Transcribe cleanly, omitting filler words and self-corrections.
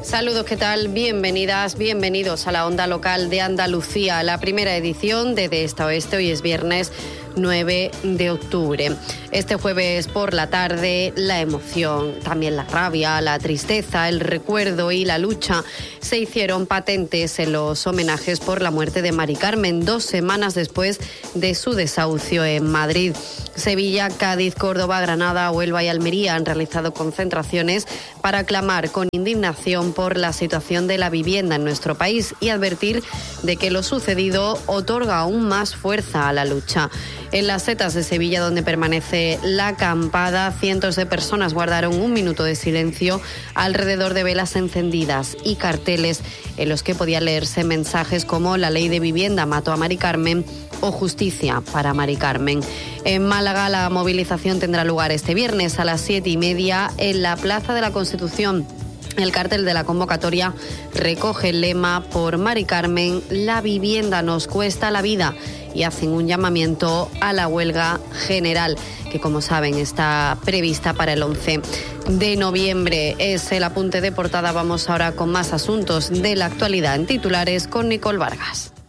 Saludos, ¿qué tal? Bienvenidas, bienvenidos a la Onda Local de Andalucía, la primera edición de Esta Oeste. Hoy es viernes 9 de octubre. Este jueves por la tarde, la emoción, también la rabia, la tristeza, el recuerdo y la lucha se hicieron patentes en los homenajes por la muerte de Mari Carmen, 2 semanas después de su desahucio en Madrid. Sevilla, Cádiz, Córdoba, Granada, Huelva y Almería han realizado concentraciones para clamar con indignación por la situación de la vivienda en nuestro país y advertir de que lo sucedido otorga aún más fuerza a la lucha. En las Setas de Sevilla, donde permanece la acampada, cientos de personas guardaron un minuto de silencio alrededor de velas encendidas y carteles en los que podía leerse mensajes como "La ley de vivienda mató a Mari Carmen" o "Justicia para Mari Carmen". En Málaga, la movilización tendrá lugar este viernes a las 7:30 en la Plaza de la Constitución. El cartel de la convocatoria recoge el lema "Por Mari Carmen, la vivienda nos cuesta la vida", y hacen un llamamiento a la huelga general, que como saben está prevista para el 11 de noviembre. Es el apunte de portada. Vamos ahora con más asuntos de la actualidad en titulares con Nicole Vargas.